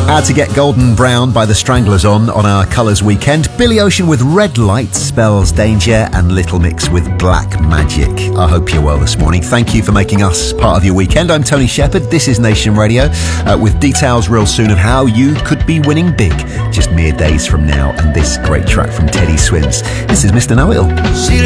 Had to get Golden Brown by the Stranglers on our Colours weekend. Billy Ocean with Red Light spells danger, and Little Mix with Black Magic. I hope you're well this morning. Thank you for making us part of your weekend. I'm Tony Shepherd. This is Nation Radio, with details real soon of how you could be winning big just mere days from now, and this great track from Teddy Swims. This is Mr. Know-It-All.